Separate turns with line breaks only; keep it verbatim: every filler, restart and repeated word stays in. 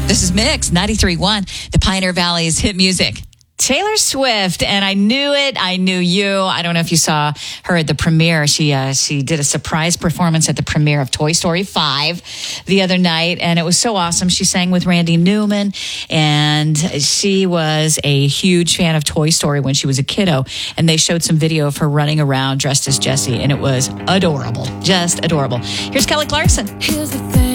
This is Mix ninety-three point one, the Pioneer Valley's hit music. Taylor Swift, and I knew it. I knew you. I don't know if you saw her at the premiere. She uh, she did a surprise performance at the premiere of Toy Story five the other night, and it was so awesome. She sang with Randy Newman, and she was a huge fan of Toy Story when she was a kiddo, and they showed some video of her running around dressed as Jessie, and it was adorable, just adorable. Here's Kelly Clarkson.
Here's the thing.